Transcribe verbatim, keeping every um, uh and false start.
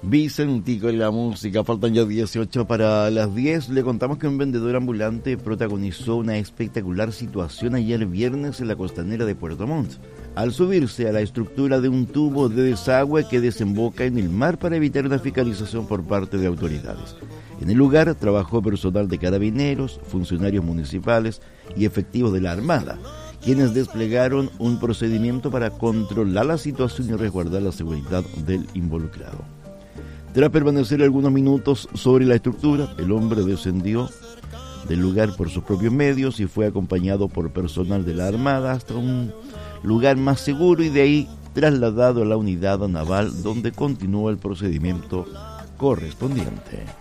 Vicentico en la música, faltan ya dieciocho para las diez. Le contamos que un vendedor ambulante protagonizó una espectacular situación ayer viernes en la costanera de Puerto Montt, al subirse a la estructura de un tubo de desagüe que desemboca en el mar para evitar una fiscalización por parte de autoridades. En el lugar trabajó personal de carabineros, funcionarios municipales y efectivos de la Armada, quienes desplegaron un procedimiento para controlar la situación y resguardar la seguridad del involucrado. Tras permanecer algunos minutos sobre la estructura, el hombre descendió del lugar por sus propios medios y fue acompañado por personal de la Armada hasta un lugar más seguro y de ahí trasladado a la unidad naval donde continuó el procedimiento correspondiente.